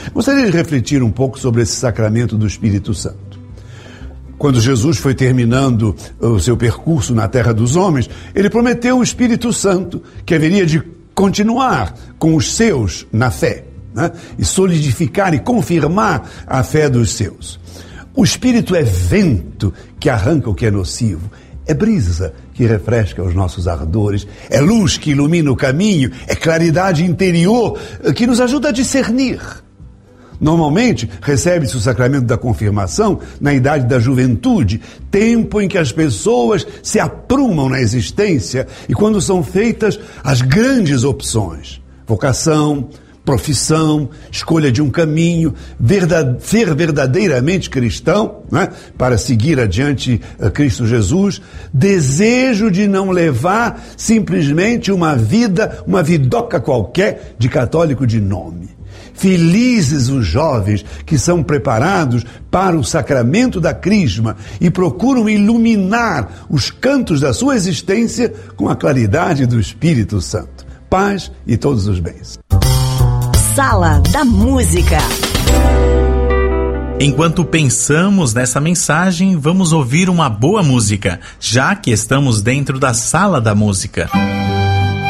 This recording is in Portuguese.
Gostaria de refletir um pouco sobre esse sacramento do Espírito Santo. Quando Jesus foi terminando o seu percurso na terra dos homens, ele prometeu o Espírito Santo, que haveria de continuar com os seus na fé, né? E solidificar e confirmar a fé dos seus. O Espírito é vento que arranca o que é nocivo, é brisa que refresca os nossos ardores, é luz que ilumina o caminho, é claridade interior que nos ajuda a discernir. Normalmente, recebe-se o sacramento da confirmação na idade da juventude, tempo em que as pessoas se aprumam na existência e quando são feitas as grandes opções, vocação, profissão, escolha de um caminho, ser verdadeiramente cristão, né, para seguir adiante a Cristo Jesus, desejo de não levar simplesmente uma vidoca qualquer de católico de nome. Felizes os jovens que são preparados para o sacramento da crisma e procuram iluminar os cantos da sua existência com a claridade do Espírito Santo. Paz e todos os bens. Sala da Música. Enquanto pensamos nessa mensagem, vamos ouvir uma boa música, já que estamos dentro da Sala da Música.